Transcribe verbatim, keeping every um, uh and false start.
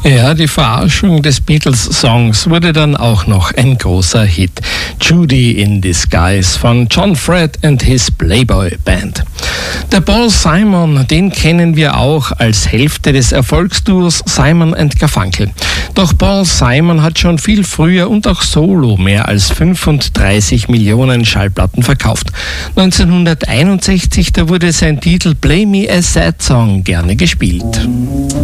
Ja, die Verarschung des Beatles-Songs wurde dann auch noch ein großer Hit. Judy in Disguise von John Fred and his Playboy Band. Der Paul Simon, den kennen wir auch als Hälfte des Erfolgsduos Simon and Garfunkel. Doch Paul Simon hat schon viel früher und auch solo mehr als fünfunddreißig Millionen Schallplatten verkauft. neunzehnhunderteinundsechzig, da wurde sein Titel Play Me a Sad Song gerne gespielt.